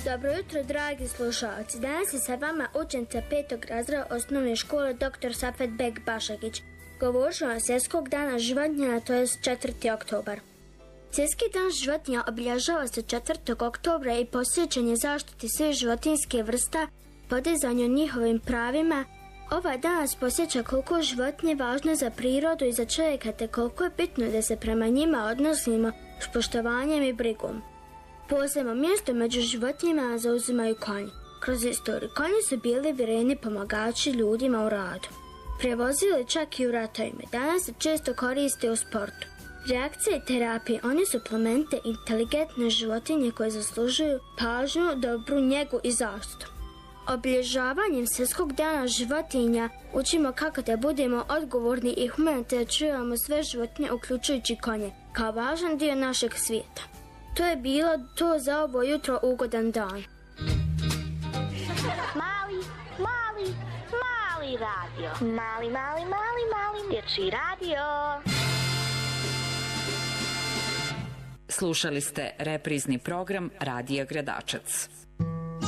Dobro jutro, dragi slušalci. Danas je sa vama učenica 5. razreda osnovne škole dr. Safet Beg Bašagić. Govorit ću vam Svjetskog dana životinja, to je 4. oktobar. Svjetski dan životinja obilježava se 4. oktobra i posvećen je zaštiti svih životinjskih vrsta, podizanju njihovim pravima. Ovaj dan nas posjeća koliko životinje važno za prirodu i za čovjeka, te koliko je bitno da se prema njima odnosimo s poštovanjem i brigom. Posebno mjesto među životinjama zauzimaju konji. Kroz istoriju konji su bili vjerni pomagači ljudima u radu. Prevozili čak i u ratovima. Danas se često koriste u sportu. Reakcije i terapije, oni su plemenite, inteligentne životinje koje zaslužuju pažnju, dobru njegu i zaštitu. Obilježavanjem Svjetskog dana životinja učimo kako da budemo odgovorni i humani te čuvamo sve životinje uključujući konje kao važan dio našeg svijeta. To je bilo to za ovo jutro, ugodan dan. Mali radio. Mali dječji radio. Slušali ste reprizni program Radija Gradačac.